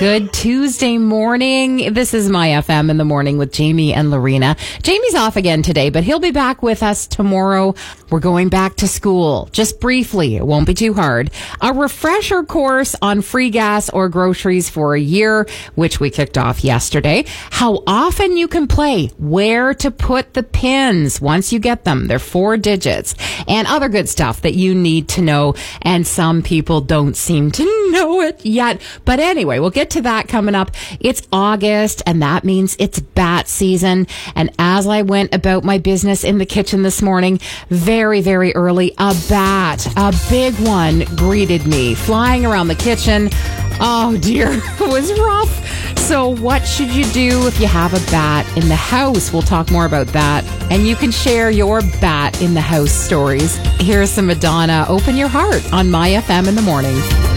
Good Tuesday morning. This is My FM in the morning with Jamie and Lorena. Jamie's off again today, but he'll be back with us tomorrow. We're going back to school. Just briefly, it won't be too hard. A refresher course on free gas or groceries for a year, which we kicked off yesterday. How often you can play, where to put the pins once you get them. They're 4 digits. And other good stuff that you need to know. And some people don't seem to know it yet. But anyway, we'll get to that coming up. It's August, and that means it's bat season. And as I went about my business in the kitchen this morning, very, very early, a bat, a big one, greeted me, flying around the kitchen. Oh dear, it was rough. So what should you do if you have a bat in the house? We'll talk more about that. And you can share your bat in the house stories. Here's some Madonna, Open Your Heart, on My FM in the morning.